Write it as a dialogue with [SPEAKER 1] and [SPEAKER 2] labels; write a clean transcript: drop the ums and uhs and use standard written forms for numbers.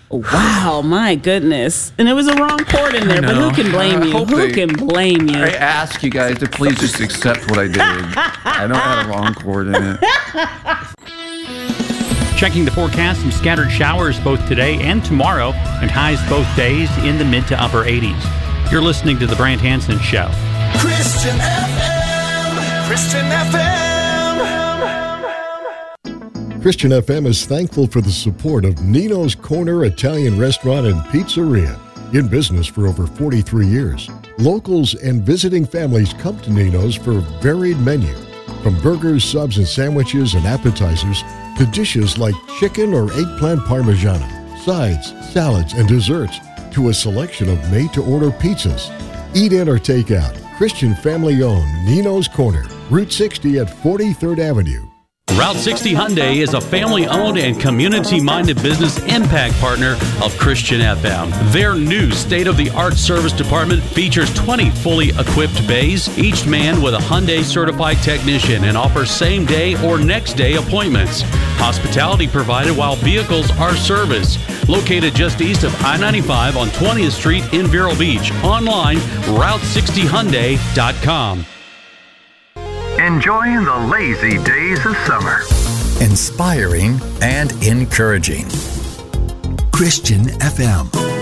[SPEAKER 1] Wow, my goodness. And it was a wrong chord in there, but who can blame you? Who can blame you?
[SPEAKER 2] I ask you guys to please just accept what I did. I know I had a wrong chord in it.
[SPEAKER 3] Checking the forecast, some scattered showers both today and tomorrow, and highs both days in the mid to upper 80s. You're listening to The Brant Hanson Show.
[SPEAKER 4] Christian FM. Christian FM.
[SPEAKER 5] Christian FM is thankful for the support of Nino's Corner Italian Restaurant and Pizzeria. In business for over 43 years, locals and visiting families come to Nino's for a varied menu. From burgers, subs, and sandwiches and appetizers to dishes like chicken or eggplant parmigiana, sides, salads, and desserts, to a selection of made-to-order pizzas. Eat in or take out. Christian family-owned Nino's Corner, Route 60 at 43rd Avenue.
[SPEAKER 3] Route 60 Hyundai is a family-owned and community-minded business impact partner of Christian FM. Their new state-of-the-art service department features 20 fully equipped bays, each manned with a Hyundai-certified technician, and offers same-day or next-day appointments. Hospitality provided while vehicles are serviced. Located just east of I-95 on 20th Street in Vero Beach. Online, Route60Hyundai.com.
[SPEAKER 6] Enjoying the lazy days of summer.
[SPEAKER 7] Inspiring and encouraging.
[SPEAKER 4] Christian FM.